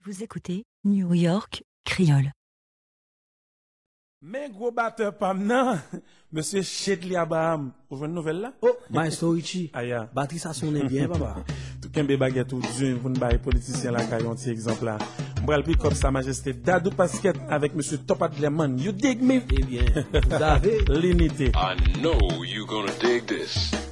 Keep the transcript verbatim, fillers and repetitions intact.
Vous écoutez New York Creole. Mais gros batteur pam nan, monsieur Chedli Abraham, vous voyez une nouvelle là? Oh, Maestro Richie. Aya. Batterie ça sonne bien, papa. Tout kembe baguette tout Dieu, vous ne baillez politicien là, kayon ti exemple là. M'bral pi comme sa majesté Dadou Pasquette avec monsieur Topat Lemon. You dig me? Eh bien, vous avez L'unité. I know you gonna dig this.